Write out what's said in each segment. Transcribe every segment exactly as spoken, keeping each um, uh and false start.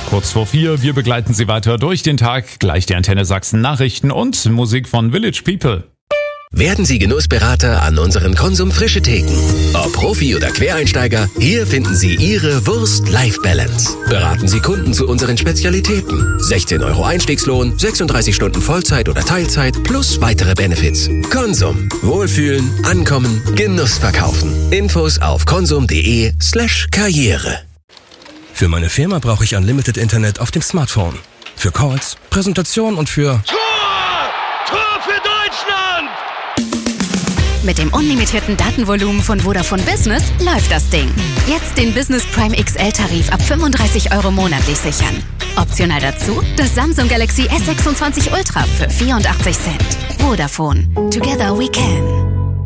Kurz vor vier, wir begleiten Sie weiter durch den Tag. Gleich die Antenne Sachsen Nachrichten und Musik von Village People. Werden Sie Genussberater an unseren Konsum Frische Theken. Ob Profi oder Quereinsteiger, hier finden Sie Ihre Wurst-Life-Balance. Beraten Sie Kunden zu unseren Spezialitäten. sechzehn Euro Einstiegslohn, sechsunddreißig Stunden Vollzeit oder Teilzeit plus weitere Benefits. Konsum. Wohlfühlen, ankommen, Genuss verkaufen. Infos auf konsum.de slash Karriere. Für meine Firma brauche ich Unlimited Internet auf dem Smartphone. Für Calls, Präsentation und für... Tor! Tor für Deutschland! Mit dem unlimitierten Datenvolumen von Vodafone Business läuft das Ding. Jetzt den Business Prime X L-Tarif ab fünfunddreißig Euro monatlich sichern. Optional dazu das Samsung Galaxy S sechsundzwanzig Ultra für vierundachtzig Cent. Vodafone. Together we can.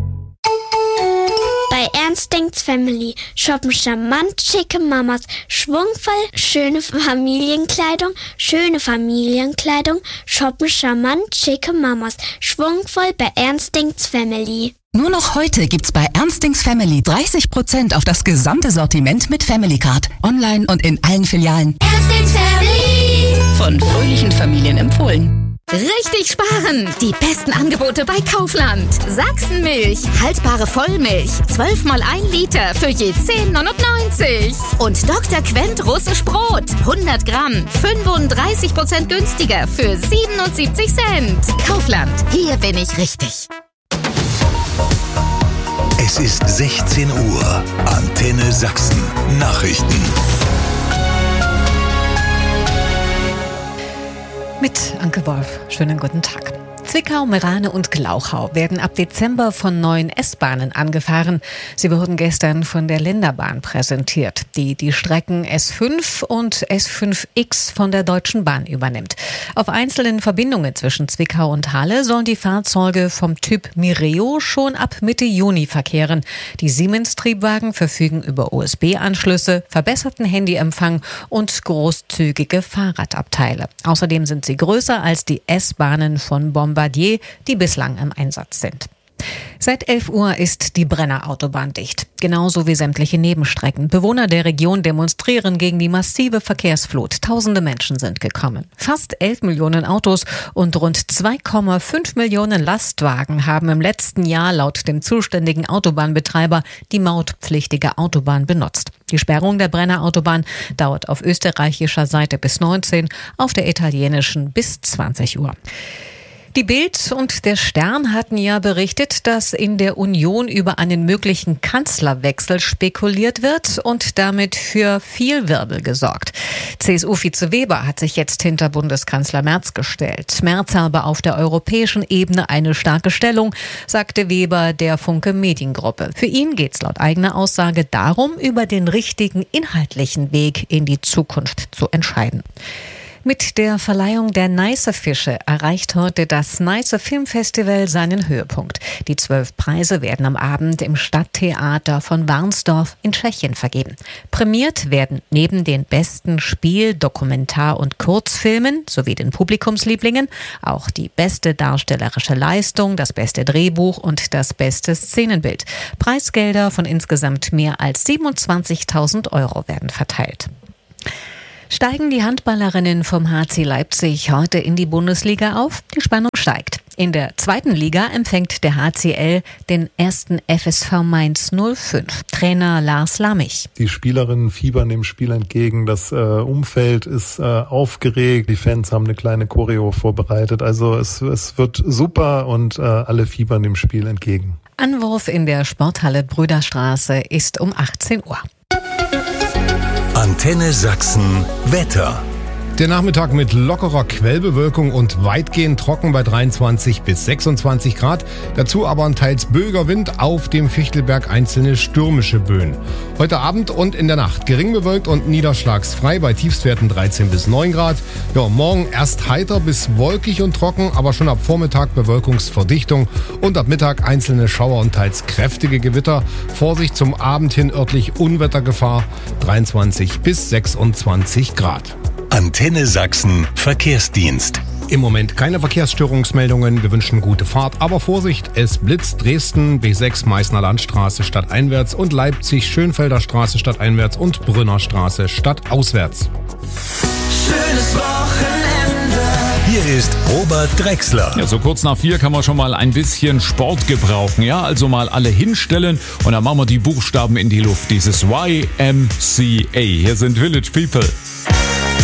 Bei Ernst denkt's Family shoppen charmant schicke Mamas, schwungvoll schöne Familienkleidung, schöne Familienkleidung, shoppen charmant schicke Mamas, schwungvoll bei Ernst denkt's Family. Nur noch heute gibt's bei Ernstings Family dreißig Prozent auf das gesamte Sortiment mit Family Card. Online und in allen Filialen. Ernstings Family. Von fröhlichen Familien empfohlen. Richtig sparen! Die besten Angebote bei Kaufland. Sachsenmilch, haltbare Vollmilch, zwölf mal ein Liter für je zehn neunundneunzig. Und Doktor Quent russisch Brot, hundert Gramm, fünfunddreißig Prozent günstiger für siebenundsiebzig Cent. Kaufland, hier bin ich richtig. Es ist sechzehn Uhr. Antenne Sachsen. Nachrichten. Mit Anke Wolf. Schönen guten Tag. Zwickau, Meerane und Glauchau werden ab Dezember von neuen S-Bahnen angefahren. Sie wurden gestern von der Länderbahn präsentiert, die die Strecken S fünf und S fünf X von der Deutschen Bahn übernimmt. Auf einzelnen Verbindungen zwischen Zwickau und Halle sollen die Fahrzeuge vom Typ Mireo schon ab Mitte Juni verkehren. Die Siemens-Triebwagen verfügen über U S B-Anschlüsse, verbesserten Handyempfang und großzügige Fahrradabteile. Außerdem sind sie größer als die S-Bahnen von Bombardier, die bislang im Einsatz sind. Seit elf Uhr ist die Brenner Autobahn dicht, genauso wie sämtliche Nebenstrecken. Bewohner der Region demonstrieren gegen die massive Verkehrsflut. Tausende Menschen sind gekommen. Fast elf Millionen Autos und rund zwei Komma fünf Millionen Lastwagen haben im letzten Jahr laut dem zuständigen Autobahnbetreiber die mautpflichtige Autobahn benutzt. Die Sperrung der Brenner Autobahn dauert auf österreichischer Seite bis neunzehn, auf der italienischen bis zwanzig Uhr. Die Bild und der Stern hatten ja berichtet, dass in der Union über einen möglichen Kanzlerwechsel spekuliert wird und damit für viel Wirbel gesorgt. C S U-Vize Weber hat sich jetzt hinter Bundeskanzler Merz gestellt. Merz habe auf der europäischen Ebene eine starke Stellung, sagte Weber der Funke Mediengruppe. Für ihn geht es laut eigener Aussage darum, über den richtigen inhaltlichen Weg in die Zukunft zu entscheiden. Mit der Verleihung der Neiße Fische erreicht heute das Neiße Filmfestival seinen Höhepunkt. Die zwölf Preise werden am Abend im Stadttheater von Warnsdorf in Tschechien vergeben. Prämiert werden neben den besten Spiel-, Dokumentar- und Kurzfilmen sowie den Publikumslieblingen auch die beste darstellerische Leistung, das beste Drehbuch und das beste Szenenbild. Preisgelder von insgesamt mehr als siebenundzwanzigtausend Euro werden verteilt. Steigen die Handballerinnen vom H C Leipzig heute in die Bundesliga auf? Die Spannung steigt. In der zweiten Liga empfängt der H C L den ersten F S V Mainz null fünf. Trainer Lars Lammich. Die Spielerinnen fiebern dem Spiel entgegen. Das äh, Umfeld ist äh, aufgeregt. Die Fans haben eine kleine Choreo vorbereitet. Also es, es wird super und äh, alle fiebern dem Spiel entgegen. Anwurf in der Sporthalle Brüderstraße ist um achtzehn Uhr. Antenne Sachsen Wetter. Der Nachmittag mit lockerer Quellbewölkung und weitgehend trocken bei dreiundzwanzig bis sechsundzwanzig Grad. Dazu aber ein teils böiger Wind, auf dem Fichtelberg einzelne stürmische Böen. Heute Abend und in der Nacht gering bewölkt und niederschlagsfrei bei Tiefstwerten dreizehn bis neun Grad. Ja, morgen erst heiter bis wolkig und trocken, aber schon ab Vormittag Bewölkungsverdichtung und ab Mittag einzelne Schauer und teils kräftige Gewitter. Vorsicht zum Abend hin örtlich Unwettergefahr, dreiundzwanzig bis sechsundzwanzig Grad. Antenne Sachsen Verkehrsdienst. Im Moment keine Verkehrsstörungsmeldungen. Wir wünschen gute Fahrt, aber Vorsicht, es blitzt. Dresden, B sechs Meißner Landstraße stadteinwärts und Leipzig Schönfelder Straße stadteinwärts und Brünner Straße stadtauswärts. schönes Wochenende. Hier ist Robert Drexler. Ja, so kurz nach vier kann man schon mal ein bisschen Sport gebrauchen. Ja, also mal alle hinstellen und dann machen wir die Buchstaben in die Luft. Dieses Y M C A. Hier sind Village People.